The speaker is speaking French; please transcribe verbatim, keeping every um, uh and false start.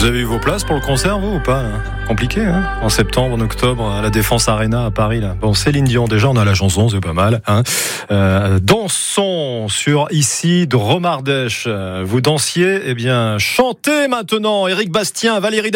Vous avez eu vos places pour le concert, vous, ou pas? Compliqué, hein, en septembre, en octobre, à la Défense Arena à Paris, là. Bon, Céline Dion, déjà, on a la chanson, c'est pas mal, hein. Euh, dansons sur Ici de Romardèche. Vous dansiez, eh bien, chantez maintenant. Éric Bastien, Valérie